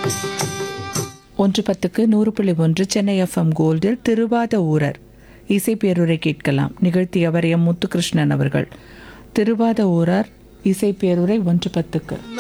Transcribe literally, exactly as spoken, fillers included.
ஒன்று பத்துக்கு நூறு புள்ளி ஒன்று சென்னை எஃப்எம் கோல்டில் திருவாத ஊரர் இசைப்பேருரை கேட்கலாம். நிகழ்த்தியவர் எம் முத்துகிருஷ்ணன் அவர்கள். திருவாத ஊரர் இசைப்பேருரை ஒன்று பத்துக்கு.